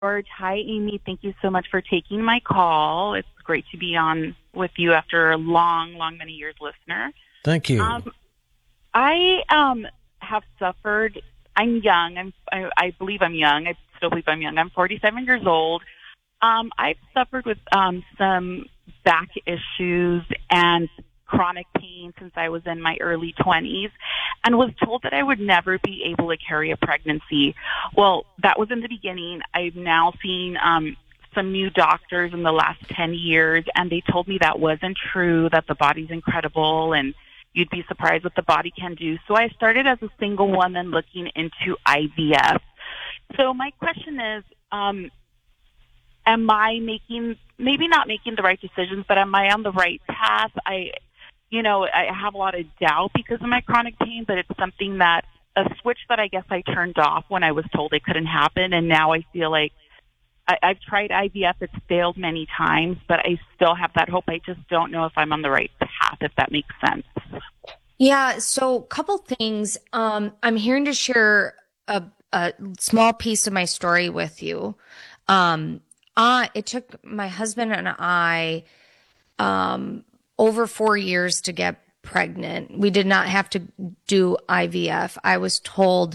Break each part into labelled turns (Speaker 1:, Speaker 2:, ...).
Speaker 1: George. Hi, Amy. Thank you so much for taking my call. It's great to be on with you after a long, many years listener.
Speaker 2: Thank you.
Speaker 1: I have suffered. I'm young. I believe I'm young. I still believe I'm young. I'm 47 years old. I've suffered with some back issues and chronic pain since I was in my early 20s and was told that I would never be able to carry a pregnancy. Well, that was in the beginning. I've now seen some new doctors in the last 10 years, and they told me that wasn't true, that the body's incredible and you'd be surprised what the body can do. So I started as a single woman looking into IVF. So my question is, am I maybe not making the right decisions, but am I on the right path? I have a lot of doubt because of my chronic pain, but it's something that a switch that I guess I turned off when I was told it couldn't happen. And now I feel like I've tried IVF. It's failed many times, but I still have that hope. I just don't know if I'm on the right path, if that makes sense.
Speaker 3: Yeah. So a couple things. I'm here to share a small piece of my story with you. It took my husband and I, over 4 years to get pregnant. We did not have to do IVF. I was told,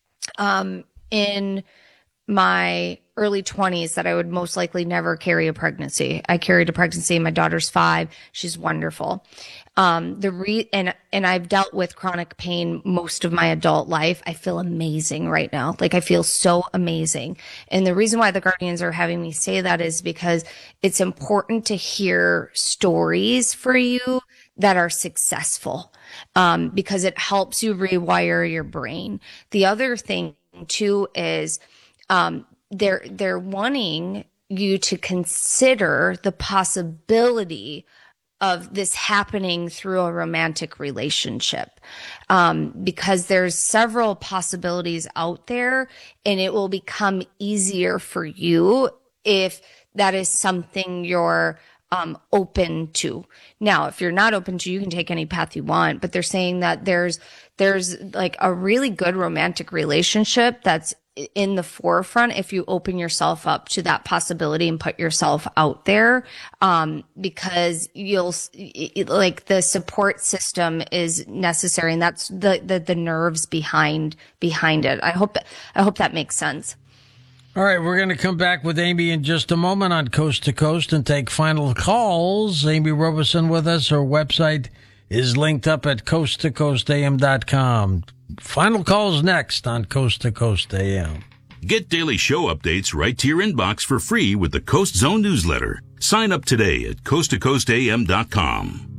Speaker 3: in my early 20s that I would most likely never carry a pregnancy. I carried a pregnancy. My daughter's 5. She's wonderful. And I've dealt with chronic pain most of my adult life. I feel amazing right now. Like I feel so amazing. And the reason why the Guardians are having me say that is because it's important to hear stories for you that are successful, because it helps you rewire your brain. The other thing too is, they're wanting you to consider the possibility of this happening through a romantic relationship, because there's several possibilities out there, and it will become easier for you if that is something you're open to. Now, if you're not open to, you can take any path you want, but they're saying that there's like a really good romantic relationship that's in the forefront if you open yourself up to that possibility and put yourself out there, because the support system is necessary, and that's the nerves behind it. I hope that makes sense.
Speaker 2: All right, we're going to come back with Amy in just a moment on Coast to Coast and take final calls. Amy Robeson with us. Her website is linked up at coasttocoastam.com. Final calls next on Coast to Coast AM.
Speaker 4: Get daily show updates right to your inbox for free with the Coast Zone newsletter. Sign up today at coasttocoastam.com.